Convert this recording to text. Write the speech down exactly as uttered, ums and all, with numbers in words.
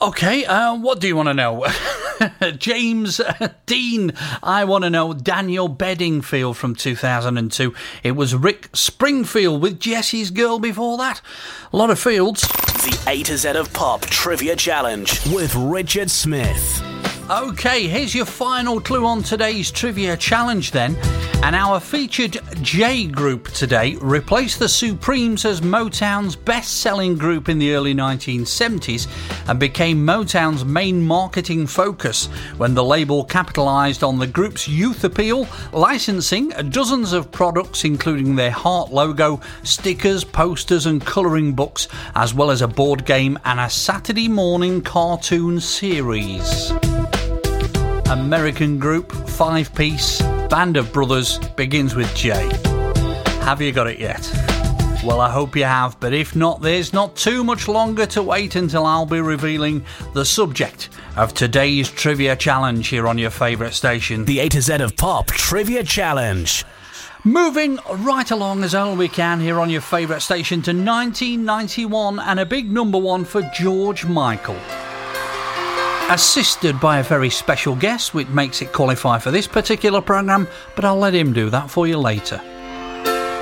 Okay, uh, what do you want to know? James uh, Dean, I want to know Daniel Bedingfield from two thousand two. It was Rick Springfield with Jessie's Girl before that. A lot of fields. The A to Z of Pop Trivia Challenge with Richard Smith. Okay, here's your final clue on today's Trivia Challenge then. And our featured J group today replaced the Supremes as Motown's best-selling group in the early nineteen seventies and became Motown's main marketing focus when the label capitalised on the group's youth appeal, licensing dozens of products including their heart logo, stickers, posters and colouring books, as well as a board game and a Saturday morning cartoon series. American group, five-piece, band of brothers, begins with J. Have you got it yet? Well, I hope you have, but if not, there's not too much longer to wait until I'll be revealing the subject of today's Trivia Challenge here on your favourite station. The A to Z of Pop Trivia Challenge. Moving right along as only we can here on your favourite station to nineteen ninety-one and a big number one for George Michael. Assisted by a very special guest, which makes it qualify for this particular programme, but I'll let him do that for you later.